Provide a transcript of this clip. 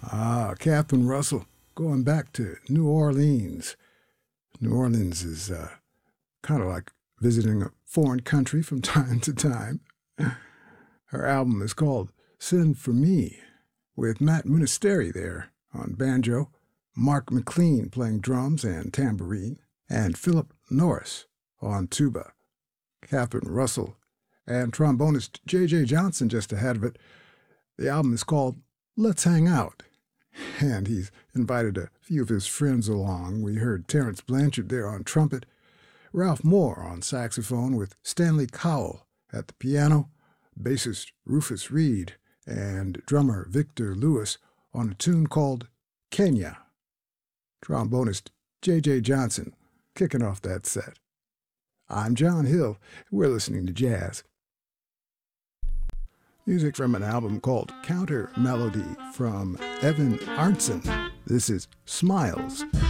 Catherine Russell, going back to New Orleans. New Orleans is kind of like visiting a foreign country from time to time. Her album is called Send For Me, with Matt Munisteri there on banjo, Mark McLean playing drums and tambourine, and Philip Norris on tuba. Catherine Russell and trombonist J.J. Johnson just ahead of it. The album is called Let's Hang Out, and he's invited a few of his friends along. We heard Terrence Blanchard there on trumpet, Ralph Moore on saxophone with Stanley Cowell at the piano, bassist Rufus Reed, and drummer Victor Lewis on a tune called Kenya. Trombonist J.J. Johnson kicking off that set. I'm John Hill. We're listening to jazz. Music from an album called Counter Melody from Evan Arntzen. This is Smiles.